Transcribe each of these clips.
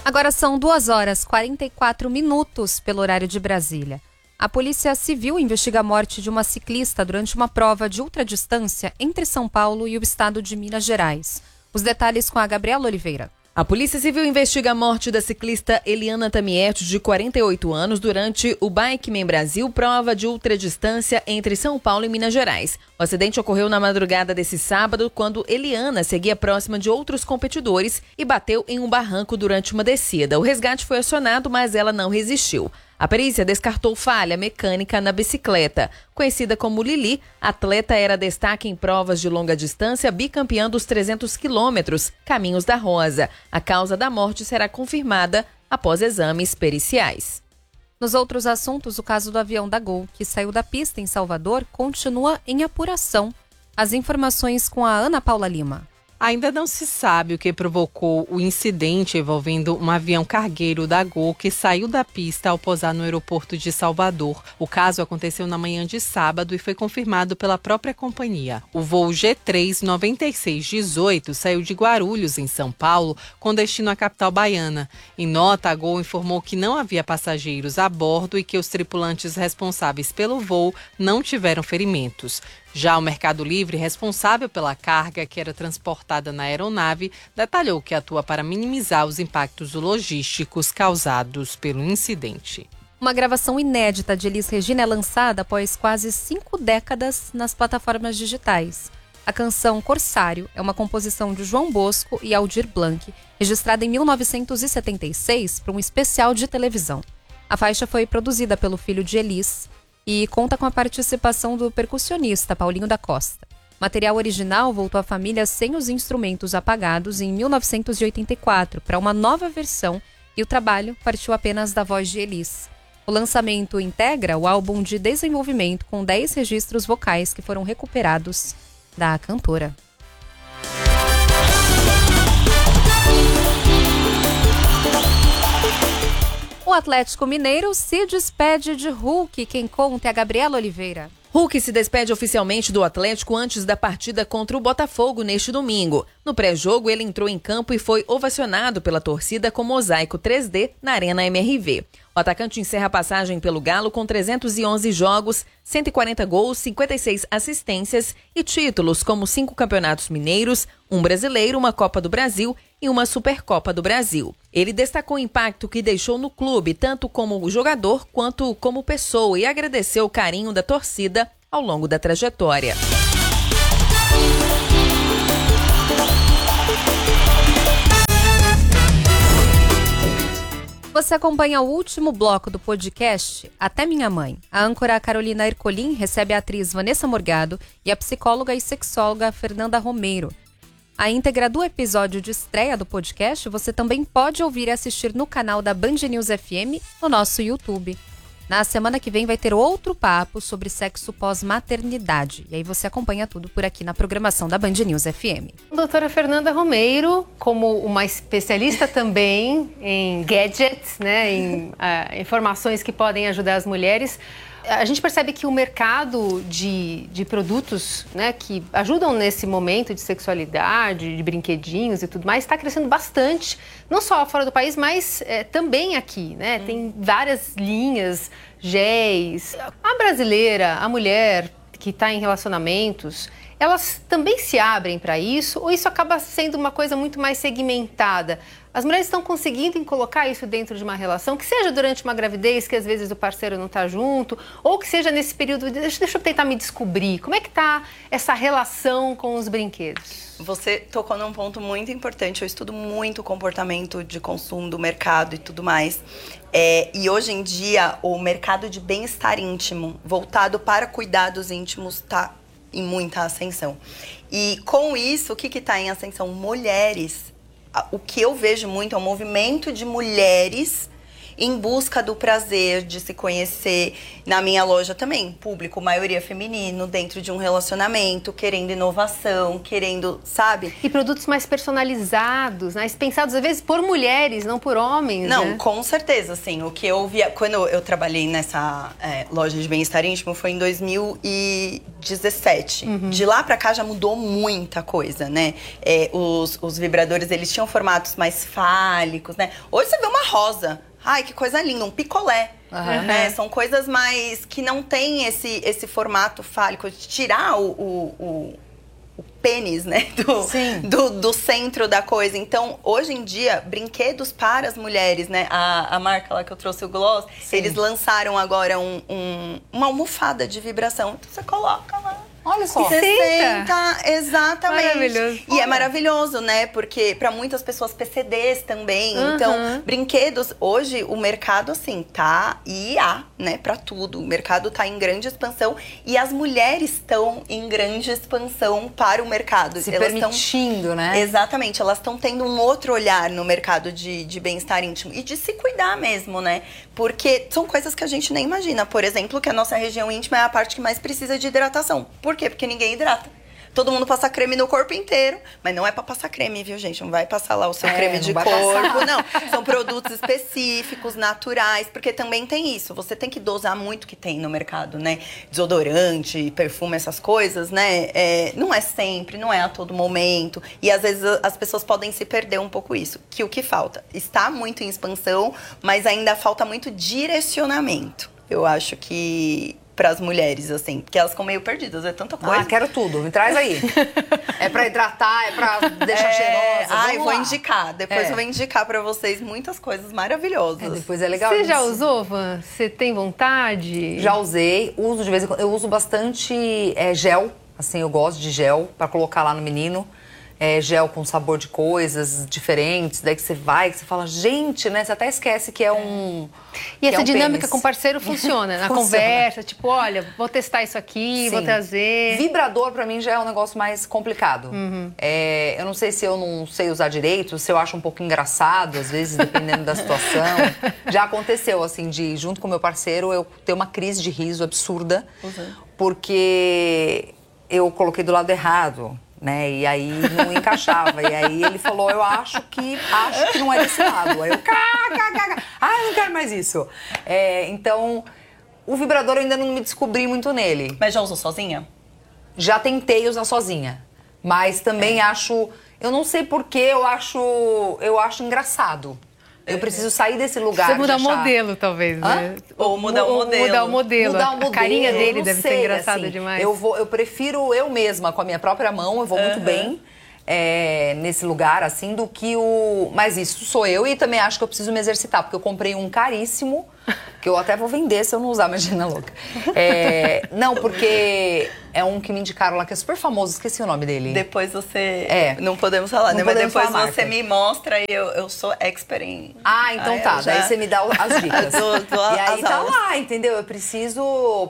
Agora são 2h44 pelo horário de Brasília. A Polícia Civil investiga a morte de uma ciclista durante uma prova de ultradistância entre São Paulo e o estado de Minas Gerais. Os detalhes com a Gabriela Oliveira. A Polícia Civil investiga a morte da ciclista Eliana Tamietti, de 48 anos, durante o Bikeman Brasil, prova de ultradistância entre São Paulo e Minas Gerais. O acidente ocorreu na madrugada desse sábado, quando Eliana seguia próxima de outros competidores e bateu em um barranco durante uma descida. O resgate foi acionado, mas ela não resistiu. A perícia descartou falha mecânica na bicicleta. Conhecida como Lili, a atleta era destaque em provas de longa distância, bicampeã dos 300 quilômetros, Caminhos da Rosa. A causa da morte será confirmada após exames periciais. Nos outros assuntos, o caso do avião da Gol, que saiu da pista em Salvador, continua em apuração. As informações com a Ana Paula Lima. Ainda não se sabe o que provocou o incidente envolvendo um avião cargueiro da Gol que saiu da pista ao pousar no aeroporto de Salvador. O caso aconteceu na manhã de sábado e foi confirmado pela própria companhia. O voo G39618 saiu de Guarulhos, em São Paulo, com destino à capital baiana. Em nota, a Gol informou que não havia passageiros a bordo e que os tripulantes responsáveis pelo voo não tiveram ferimentos. Já o Mercado Livre, responsável pela carga que era transportada na aeronave, detalhou que atua para minimizar os impactos logísticos causados pelo incidente. Uma gravação inédita de Elis Regina é lançada após quase 5 décadas nas plataformas digitais. A canção Corsário é uma composição de João Bosco e Aldir Blanc, registrada em 1976 para um especial de televisão. A faixa foi produzida pelo filho de Elis e conta com a participação do percussionista Paulinho da Costa. O material original voltou à família sem os instrumentos apagados em 1984 para uma nova versão e o trabalho partiu apenas da voz de Elis. O lançamento integra o álbum de desenvolvimento com 10 registros vocais que foram recuperados da cantora. O Atlético Mineiro se despede de Hulk. Quem conta é a Gabriela Oliveira. Hulk se despede oficialmente do Atlético antes da partida contra o Botafogo neste domingo. No pré-jogo, ele entrou em campo e foi ovacionado pela torcida com mosaico 3D na Arena MRV. O atacante encerra a passagem pelo Galo com 311 jogos, 140 gols, 56 assistências e títulos como 5 campeonatos mineiros, um brasileiro, uma Copa do Brasil e uma Supercopa do Brasil. Ele destacou o impacto que deixou no clube, tanto como jogador quanto como pessoa, e agradeceu o carinho da torcida ao longo da trajetória. Você acompanha o último bloco do podcast Até Minha Mãe. A âncora Carolina Ercolim recebe a atriz Vanessa Morgado e a psicóloga e sexóloga Fernanda Romeiro. A íntegra do episódio de estreia do podcast você também pode ouvir e assistir no canal da Band News FM no nosso YouTube. Na semana que vem vai ter outro papo sobre sexo pós-maternidade. E aí você acompanha tudo por aqui na programação da Band News FM. Doutora Fernanda Romeiro, como uma especialista também em gadgets, né, em informações que podem ajudar as mulheres, a gente percebe que o mercado de produtos, né, que ajudam nesse momento de sexualidade, de brinquedinhos e tudo mais, está crescendo bastante, não só fora do país, mas também aqui, né? Tem várias linhas, géis. A brasileira, a mulher que está em relacionamentos, elas também se abrem para isso ou isso acaba sendo uma coisa muito mais segmentada? As mulheres estão conseguindo colocar isso dentro de uma relação, que seja durante uma gravidez, que às vezes o parceiro não está junto, ou que seja nesse período de deixa eu tentar me descobrir. Como é que está essa relação com os brinquedos? Você tocou num ponto muito importante. Eu estudo muito o comportamento de consumo do mercado e tudo mais. E hoje em dia, o mercado de bem-estar íntimo, voltado para cuidados íntimos, está em muita ascensão. E com isso, o que está em ascensão? Mulheres. O que eu vejo muito é um movimento de mulheres em busca do prazer, de se conhecer. Na minha loja também, público, maioria feminino, dentro de um relacionamento, querendo inovação, querendo, sabe? E produtos mais personalizados, né? Pensados às vezes por mulheres, não por homens, Não, né? com certeza, assim, o que eu via... Quando eu trabalhei nessa loja de bem-estar íntimo foi em 2017. De lá pra cá já mudou muita coisa, né? Os vibradores, eles tinham formatos mais fálicos, né? Hoje você vê uma rosa. Ai, que coisa linda, um picolé. Né? São coisas mais que não tem esse formato fálico. De tirar o pênis, né? Do centro da coisa. Então, hoje em dia, brinquedos para as mulheres, né? A marca lá que eu trouxe, o Gloss, eles lançaram agora uma almofada de vibração. Então, você coloca lá. Olha só. Você senta, exatamente. Maravilhoso. E é maravilhoso, né? Porque para muitas pessoas PCDs também. Então, brinquedos, hoje o mercado assim tá né, para tudo. O mercado tá em grande expansão e as mulheres estão em grande expansão para o mercado. Se elas permitindo, né? Exatamente, elas estão tendo um outro olhar no mercado de bem-estar íntimo e de se cuidar mesmo, né? Porque são coisas que a gente nem imagina. Por exemplo, que a nossa região íntima é a parte que mais precisa de hidratação. Por quê? Porque ninguém hidrata. Todo mundo passa creme no corpo inteiro, mas não é pra passar creme, viu, gente? Não vai passar lá o seu creme de corpo, não. São produtos específicos, naturais, porque também tem isso. Você tem que dosar muito o que tem no mercado, né? Desodorante, perfume, essas coisas, né? Não é sempre, não é a todo momento. E às vezes as pessoas podem se perder um pouco isso. Que o que falta? Está muito em expansão, mas ainda falta muito direcionamento. Eu acho que... para as mulheres, assim, porque elas ficam meio perdidas, é tanta coisa. Ah, quero tudo, me traz aí. É pra hidratar, é pra deixar cheirosa. Eu vou indicar, depois eu vou indicar pra vocês muitas coisas maravilhosas. Depois é legal. Você já usou, Van? Você tem vontade? Já usei, uso de vez em quando. Eu uso bastante gel, assim, eu gosto de gel pra colocar lá no menino. Gel com sabor de coisas diferentes, daí que você vai, que você fala, gente, né? Você até esquece que é um... E essa dinâmica pênis. com o parceiro funciona, na conversa, tipo, olha, vou testar isso aqui, vou trazer... Vibrador, pra mim, já é um negócio mais complicado. Eu não sei se eu não sei usar direito, se eu acho um pouco engraçado, às vezes, dependendo da situação. Já aconteceu, assim, de, junto com o meu parceiro, eu ter uma crise de riso absurda, porque eu coloquei do lado errado. Né? E aí não encaixava. E aí ele falou, eu acho que não é desse lado. Aí eu, não quero mais isso. Então, o vibrador eu ainda não me descobri muito nele. Mas já usou sozinha? Já tentei usar sozinha. Mas também acho, eu não sei porquê, eu acho engraçado. Eu preciso sair desse lugar. Você mudar o modelo, talvez, né? Ou mudar o modelo. Mudar o modelo. A carinha dele deve ser engraçada assim, demais. Eu prefiro eu mesma, com a minha própria mão, eu vou muito bem nesse lugar, assim, do que o... Mas isso sou eu e também acho que eu preciso me exercitar, porque eu comprei um caríssimo, que eu até vou vender se eu não usar, imagina, louca. Não, porque é um que me indicaram lá, que é super famoso, esqueci o nome dele. Depois você... Não podemos falar, né? Mas depois você me mostra e eu sou expert em... Ah, então tá. Daí você me dá as dicas. E aí tá aulas. lá, entendeu? Eu preciso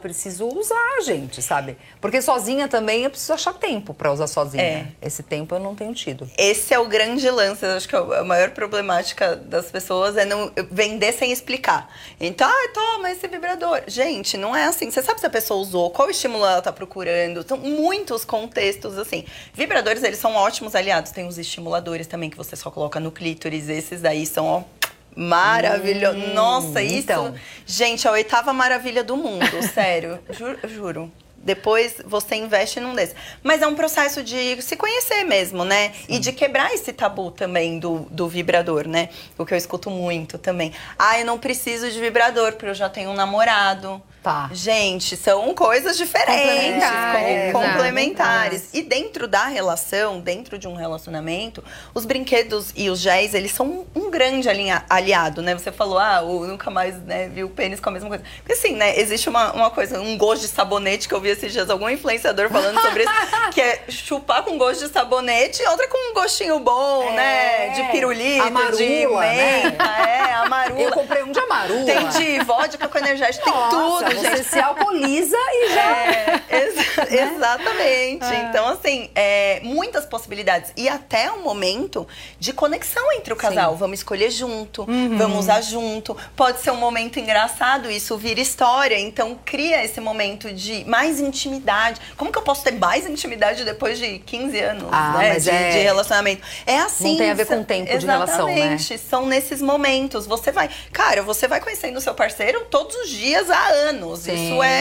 usar, gente, sabe? Porque sozinha também eu preciso achar tempo pra usar sozinha. Esse tempo eu não tenho tido. Esse é o grande lance. Eu acho que a maior problemática das pessoas é não vender sem explicar. Então, toma esse vibrador. Gente, não é assim. Você sabe se a pessoa usou, qual estímulo ela tá procurando. São muitos contextos, assim. Vibradores, eles são ótimos aliados. Tem os estimuladores também que você só coloca no clítoris. Esses daí são, ó, maravilhosos. Nossa, isso... Então. Gente, a 8ª maravilha do mundo, sério. Juro. Depois você investe num desses. Mas é um processo de se conhecer mesmo, né? Sim. E de quebrar esse tabu também do vibrador, né? O que eu escuto muito também. Eu não preciso de vibrador, porque eu já tenho um namorado. Tá. Gente, são coisas diferentes, complementares. E dentro da relação, dentro de um relacionamento, os brinquedos e os géis, eles são um grande aliado, né? Você falou, nunca mais, né, viu o pênis com a mesma coisa. Porque assim, né, existe uma coisa, um gosto de sabonete, que eu vi esses dias algum influenciador falando sobre isso, que é chupar com gosto de sabonete e outra com um gostinho bom, né? De pirulito, amarula, de menta, né? amarula. Eu comprei um de amarula. Tem de vodka com energético, tem tudo. Você gente. se alcooliza e já... Exatamente. Então, assim, muitas possibilidades. E até um momento de conexão entre o casal. Vamos vamos escolher junto, vamos usar junto. Pode ser um momento engraçado, isso vira história. Então, cria esse momento de mais intimidade. Como que eu posso ter mais intimidade depois de 15 anos né, de relacionamento? É assim. Não tem a ver com o tempo de relação, né? Exatamente. São nesses momentos. Você vai conhecendo o seu parceiro todos os dias há anos. Sim. Isso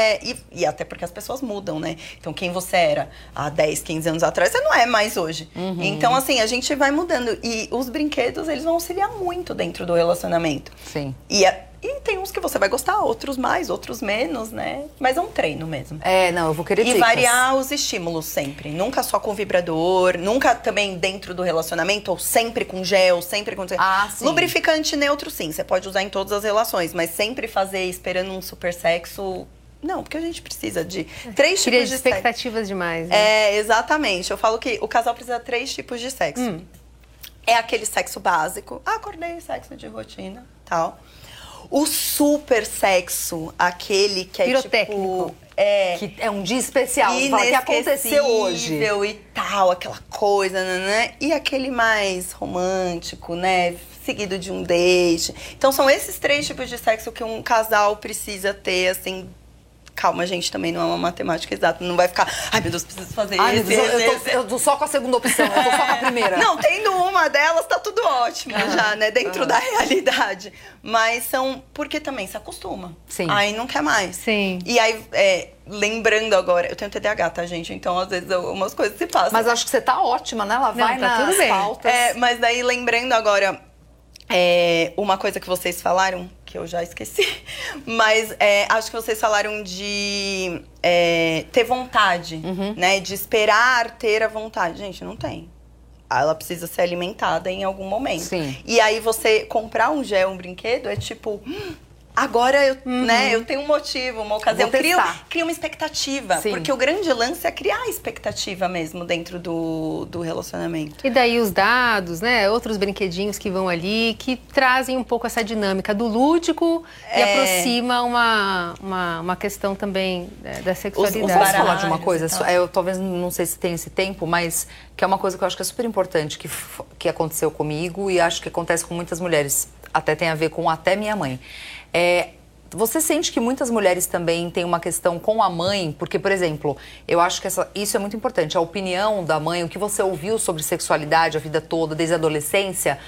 e até porque as pessoas mudam, né? Então, quem você era há 10, 15 anos atrás, você não é mais hoje. Então, assim, a gente vai mudando. E os brinquedos, eles vão auxiliar muito dentro do relacionamento. Sim. E tem uns que você vai gostar, outros mais, outros menos, né? Mas é um treino mesmo. Não, eu vou querer dicas. E variar os estímulos sempre. Nunca só com vibrador, nunca também dentro do relacionamento, ou sempre com gel, sempre com... Sim. Lubrificante neutro, sim. Você pode usar em todas as relações, mas sempre fazer esperando um super sexo... Não, porque a gente precisa de 3 tipos de expectativas demais, né? Exatamente. Eu falo que o casal precisa de 3 tipos de sexo. É aquele sexo básico. Acordei, sexo de rotina, tal. O super sexo, aquele que é pirotécnico. Que é um dia especial, fala que aconteceu hoje. E tal, aquela coisa, né? E aquele mais romântico, né? Seguido de um date. Então, são esses 3 tipos de sexo que um casal precisa ter, assim... Calma, gente, também não é uma matemática exata. Não vai ficar, ai meu Deus, preciso fazer eu tô só com a segunda opção, eu tô só com a primeira. Não, tendo uma delas, tá tudo ótimo já, né? Dentro da realidade. Mas porque também se acostuma. Sim. Aí não quer mais. Sim. E aí, lembrando agora, eu tenho TDAH, tá, gente? Então, às vezes, algumas coisas se passam. Mas acho que você tá ótima, né? Ela vai tá tudo nas bem. pautas. Mas daí, lembrando agora, uma coisa que vocês falaram, que eu já esqueci, mas acho que vocês falaram de ter vontade, né? De esperar ter a vontade. Gente, não tem. Ela precisa ser alimentada em algum momento. Sim. E aí você comprar um gel, um brinquedo, é tipo... Agora eu tenho um motivo, uma ocasião. Cria uma expectativa. Sim. Porque o grande lance é criar expectativa mesmo dentro do relacionamento. E daí os dados, né? Outros brinquedinhos que vão ali, que trazem um pouco essa dinâmica do lúdico e aproxima uma questão também da sexualidade. Posso falar de uma coisa? Eu talvez não sei se tem esse tempo, mas que é uma coisa que eu acho que é super importante, que aconteceu comigo e acho que acontece com muitas mulheres. Até tem a ver com até minha mãe. Você sente que muitas mulheres também têm uma questão com a mãe? Porque, por exemplo, eu acho que isso é muito importante. A opinião da mãe, o que você ouviu sobre sexualidade a vida toda, desde a adolescência,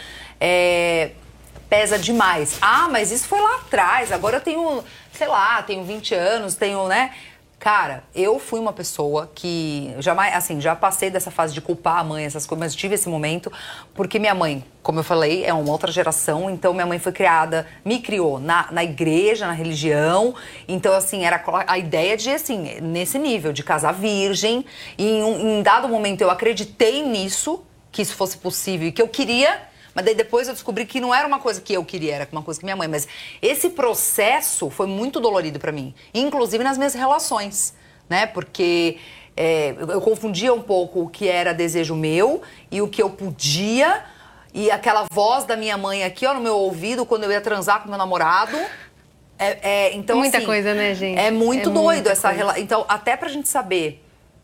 pesa demais. Mas isso foi lá atrás. Agora eu tenho, sei lá, tenho 20 anos, né? Cara, eu fui uma pessoa que jamais, assim, já passei dessa fase de culpar a mãe, essas coisas, mas tive esse momento, porque minha mãe, como eu falei, é uma outra geração, então minha mãe foi me criou na igreja, na religião, então, assim, era a ideia de, assim, nesse nível, de casar virgem, e em dado momento eu acreditei nisso, que isso fosse possível e que eu queria... Mas daí depois eu descobri que não era uma coisa que eu queria, era uma coisa que minha mãe... Mas esse processo foi muito dolorido pra mim. Inclusive nas minhas relações, né? Porque eu confundia um pouco o que era desejo meu e o que eu podia. E aquela voz da minha mãe aqui, ó, no meu ouvido, quando eu ia transar com meu namorado. Então, muita assim, coisa, né, gente? É muito doido essa relação. Então, até pra gente saber...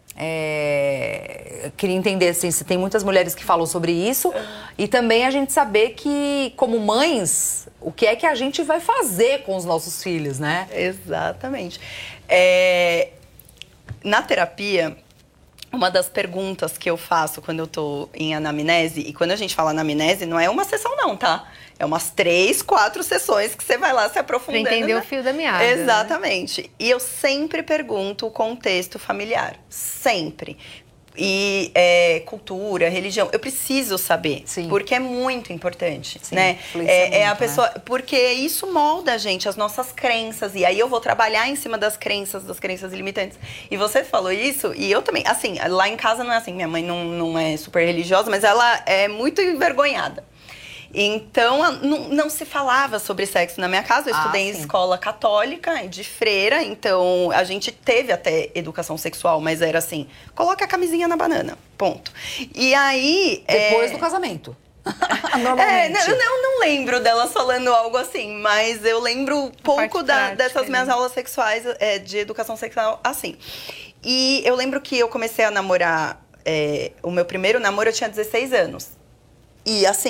queria entender assim, se tem muitas mulheres que falam sobre isso e também a gente saber que, como mães, o que é que a gente vai fazer com os nossos filhos, né? Exatamente. Na terapia, uma das perguntas que eu faço quando eu tô em anamnese, e quando a gente fala anamnese, não é uma sessão não, tá? É umas 3, 4 sessões que você vai lá se aprofundando. Pra entender o fio da meada. Exatamente. Né? E eu sempre pergunto o contexto familiar. Sempre. E cultura, religião. Eu preciso saber. Sim. Porque é muito importante. Sim, né? Muito, a pessoa. Né? Porque isso molda a gente, as nossas crenças. E aí eu vou trabalhar em cima das crenças limitantes. E você falou isso, e eu também. Assim, lá em casa não é assim. Minha mãe não é super religiosa, mas ela é muito envergonhada. Então, não se falava sobre sexo na minha casa. Eu estudei em escola católica, de freira. Então, a gente teve até educação sexual, mas era assim, coloca a camisinha na banana, ponto. E aí... Depois do casamento. Normalmente. Não lembro delas falando algo assim, mas eu lembro pouco dessas minhas aulas sexuais, de educação sexual, assim. E eu lembro que eu comecei a namorar, o meu primeiro namoro eu tinha 16 anos. E assim...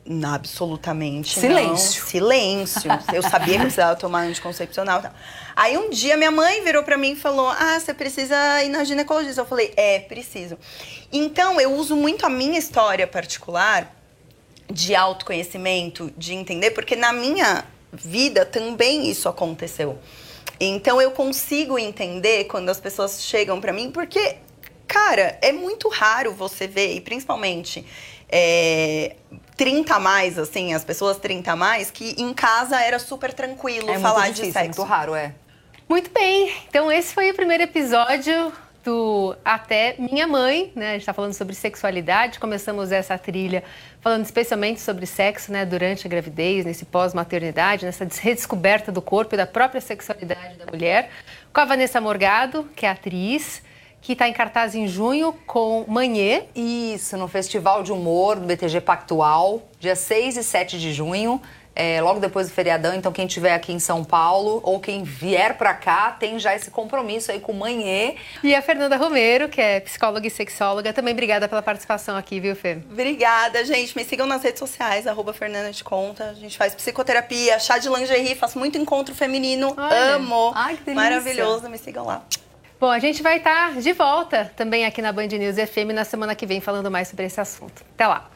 Absolutamente Silêncio. não. Silêncio. Eu sabia que eu precisava tomar anticoncepcional e tal. Aí um dia minha mãe virou pra mim e falou, você precisa ir na ginecologista. Eu falei, preciso. Então eu uso muito a minha história particular de autoconhecimento, de entender, porque na minha vida também isso aconteceu. Então eu consigo entender quando as pessoas chegam pra mim, porque, cara, é muito raro você ver, e principalmente 30 a mais, assim, as pessoas 30 a mais, que em casa era super tranquilo falar muito difícil, de sexo. É muito raro, Muito bem, então esse foi o primeiro episódio do Até Minha Mãe, né? A gente está falando sobre sexualidade, começamos essa trilha falando especialmente sobre sexo, né? Durante a gravidez, nesse pós-maternidade, nessa redescoberta do corpo e da própria sexualidade da mulher, com a Vanessa Morgado, que é atriz, que está em cartaz em junho com Manhê. Isso, no Festival de Humor do BTG Pactual, dia 6 e 7 de junho, logo depois do feriadão. Então quem estiver aqui em São Paulo ou quem vier pra cá tem já esse compromisso aí com Manhê. E a Fernanda Romero, que é psicóloga e sexóloga, também obrigada pela participação aqui, viu, Fê? Obrigada, gente. Me sigam nas redes sociais, @Fernanda de Conta. A gente faz psicoterapia, chá de lingerie, faço muito encontro feminino. Olha. Amo. Ai, que delícia. Maravilhoso, me sigam lá. Bom, a gente vai estar de volta também aqui na Band News FM na semana que vem falando mais sobre esse assunto. Até lá!